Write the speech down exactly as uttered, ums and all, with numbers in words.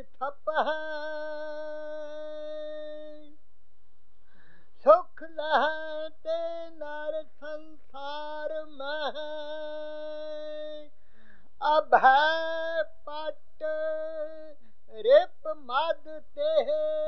ਥਪ ਹੈ। ਸੁਖ ਲਹੈ ਤੇ ਨਰ ਸੰਸਾਰ ਮਹਿ, ਅਭੈ ਪਟ ਰਿਪ ਮਦ ਤੇ